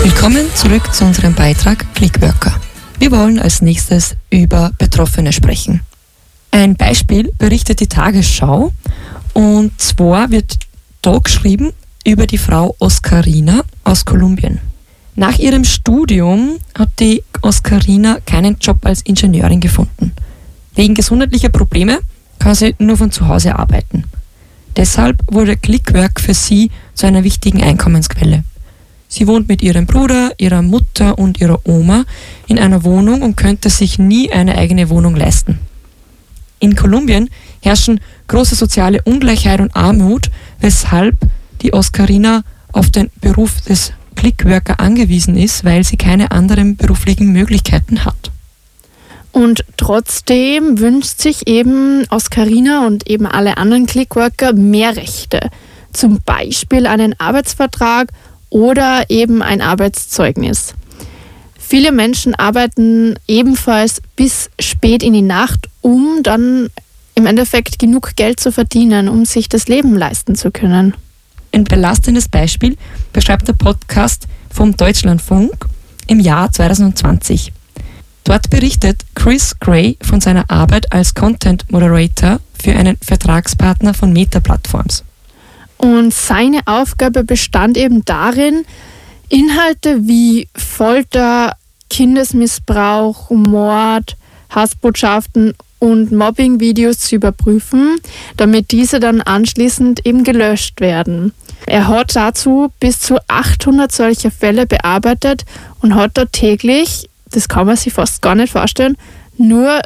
Willkommen zurück zu unserem Beitrag Clickworker. Wir wollen als nächstes über Betroffene sprechen. Ein Beispiel berichtet die Tagesschau, und zwar wird da geschrieben über die Frau Oscarina aus Kolumbien. Nach ihrem Studium hat die Oscarina keinen Job als Ingenieurin gefunden. Wegen gesundheitlicher Probleme kann sie nur von zu Hause arbeiten. Deshalb wurde Clickwork für sie zu einer wichtigen Einkommensquelle. Sie wohnt mit ihrem Bruder, ihrer Mutter und ihrer Oma in einer Wohnung und könnte sich nie eine eigene Wohnung leisten. In Kolumbien herrschen große soziale Ungleichheit und Armut, weshalb die Oscarina auf den Beruf des Clickworker angewiesen ist, weil sie keine anderen beruflichen Möglichkeiten hat. Und trotzdem wünscht sich eben Oscarina und eben alle anderen Clickworker mehr Rechte. Zum Beispiel einen Arbeitsvertrag oder eben ein Arbeitszeugnis. Viele Menschen arbeiten ebenfalls bis spät in die Nacht, um dann im Endeffekt genug Geld zu verdienen, um sich das Leben leisten zu können. Ein belastendes Beispiel beschreibt der Podcast vom Deutschlandfunk im Jahr 2020. Dort berichtet Chris Gray von seiner Arbeit als Content Moderator für einen Vertragspartner von Meta Platforms. Und seine Aufgabe bestand eben darin, Inhalte wie Folter, Kindesmissbrauch, Mord, Hassbotschaften und Mobbing-Videos zu überprüfen, damit diese dann anschließend eben gelöscht werden. Er hat dazu bis zu 800 solcher Fälle bearbeitet und hat dort täglich, das kann man sich fast gar nicht vorstellen, nur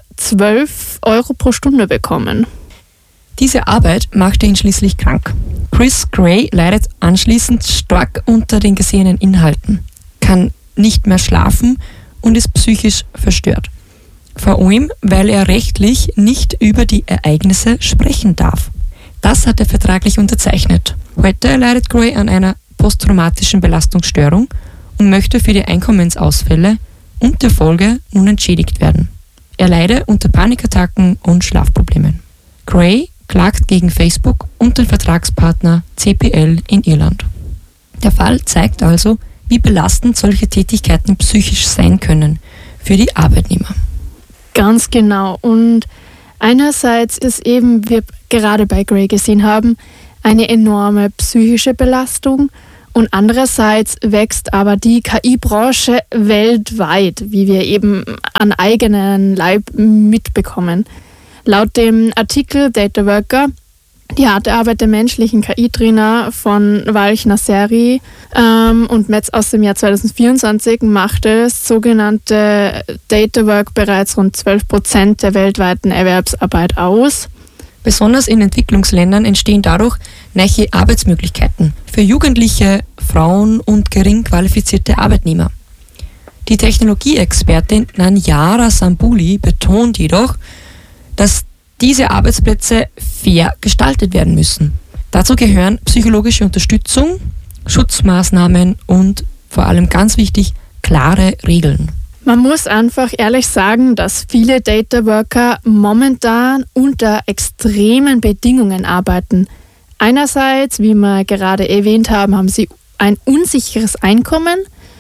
12 Euro pro Stunde bekommen. Diese Arbeit machte ihn schließlich krank. Chris Gray leidet anschließend stark unter den gesehenen Inhalten, kann nicht mehr schlafen und ist psychisch verstört. Vor allem, weil er rechtlich nicht über die Ereignisse sprechen darf. Das hat er vertraglich unterzeichnet. Heute leidet Gray an einer posttraumatischen Belastungsstörung und möchte für die Einkommensausfälle und der Folge nun entschädigt werden. Er leide unter Panikattacken und Schlafproblemen. Gray klagt gegen Facebook und den Vertragspartner CPL in Irland. Der Fall zeigt also, wie belastend solche Tätigkeiten psychisch sein können für die Arbeitnehmer. Ganz genau. Und einerseits ist eben, wie wir gerade bei Gray gesehen haben, eine enorme psychische Belastung und andererseits wächst aber die KI-Branche weltweit, wie wir eben an eigenen Leib mitbekommen. Laut dem Artikel Data Worker, die harte Arbeit der menschlichen KI-Trainer von Walch Nasseri und Metz aus dem Jahr 2024 machte das sogenannte Data Work bereits rund 12% der weltweiten Erwerbsarbeit aus. Besonders in Entwicklungsländern entstehen dadurch neue Arbeitsmöglichkeiten für Jugendliche, Frauen und gering qualifizierte Arbeitnehmer. Die Technologieexpertin Nanjara Sambuli betont jedoch, dass diese Arbeitsplätze fair gestaltet werden müssen. Dazu gehören psychologische Unterstützung, Schutzmaßnahmen und vor allem ganz wichtig, klare Regeln. Man muss einfach ehrlich sagen, dass viele Data Worker momentan unter extremen Bedingungen arbeiten. Einerseits, wie wir gerade erwähnt haben, haben sie ein unsicheres Einkommen,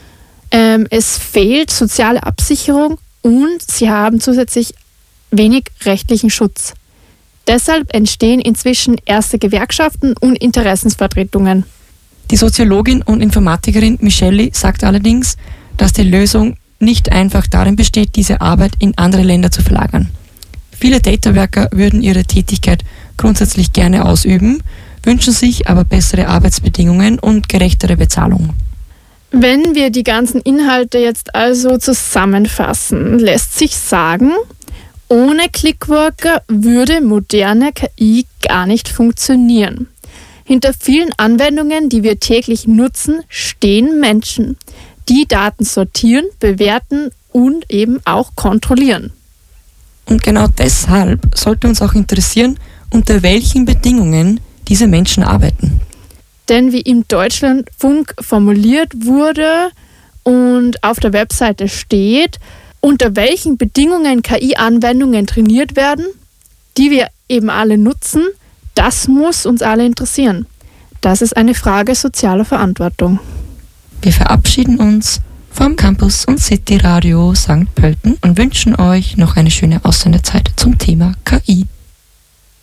es fehlt soziale Absicherung und sie haben zusätzlich wenig rechtlichen Schutz. Deshalb entstehen inzwischen erste Gewerkschaften und Interessensvertretungen. Die Soziologin und Informatikerin Michelle sagt allerdings, dass die Lösung nicht einfach darin besteht, diese Arbeit in andere Länder zu verlagern. Viele Data-Worker würden ihre Tätigkeit grundsätzlich gerne ausüben, wünschen sich aber bessere Arbeitsbedingungen und gerechtere Bezahlung. Wenn wir die ganzen Inhalte jetzt also zusammenfassen, lässt sich sagen, ohne Clickworker würde moderne KI gar nicht funktionieren. Hinter vielen Anwendungen, die wir täglich nutzen, stehen Menschen, die Daten sortieren, bewerten und eben auch kontrollieren. Und genau deshalb sollte uns auch interessieren, unter welchen Bedingungen diese Menschen arbeiten. Denn wie im Deutschlandfunk formuliert wurde und auf der Webseite steht, unter welchen Bedingungen KI-Anwendungen trainiert werden, die wir eben alle nutzen, das muss uns alle interessieren. Das ist eine Frage sozialer Verantwortung. Wir verabschieden uns vom Campus und City Radio St. Pölten und wünschen euch noch eine schöne Aussendezeit zum Thema KI.